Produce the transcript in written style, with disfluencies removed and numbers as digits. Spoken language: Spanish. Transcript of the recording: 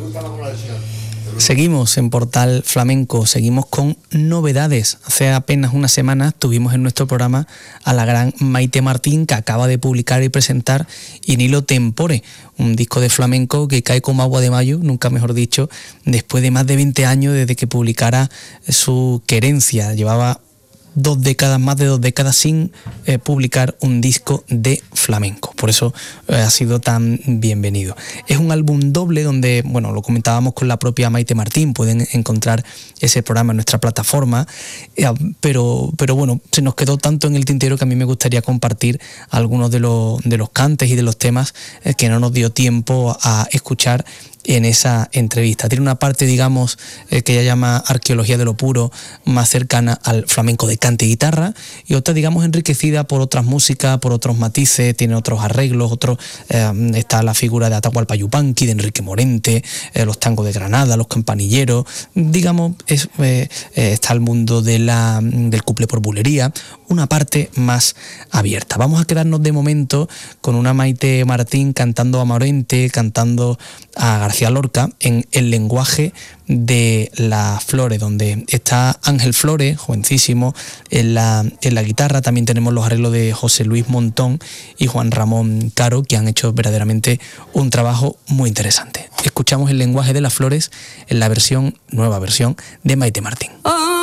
Seguimos en Portal Flamenco, seguimos con novedades. Hace apenas una semana tuvimos en nuestro programa a la gran Maite Martín, que acaba de publicar y presentar In Illo Tempore, un disco de flamenco que cae como agua de mayo, nunca mejor dicho, después de más de 20 años desde que publicara su Querencia. Llevaba más de dos décadas sin publicar un disco de flamenco, por eso ha sido tan bienvenido. Es un álbum doble donde, bueno, lo comentábamos con la propia Maite Martín, pueden encontrar ese programa en nuestra plataforma, pero bueno, se nos quedó tanto en el tintero que a mí me gustaría compartir algunos de los cantes y de los temas que no nos dio tiempo a escuchar en esa entrevista. Tiene una parte, digamos, que ella llama arqueología de lo puro, más cercana al flamenco de cante y guitarra, y otra, digamos, enriquecida por otras músicas, por otros matices, tiene otros arreglos, está la figura de Atahualpa Yupanqui, de Enrique Morente, los tangos de Granada, los campanilleros, digamos, está el mundo del cuplé por bulería, una parte más abierta. Vamos a quedarnos de momento con una Maite Martín cantando a Morente, cantando a García Lorca en el lenguaje de las flores, donde está Ángel Flores, jovencísimo, en la guitarra. También tenemos los arreglos de José Luis Montón y Juan Ramón Caro, que han hecho verdaderamente un trabajo muy interesante. Escuchamos el lenguaje de las flores en la nueva versión de Maite Martín.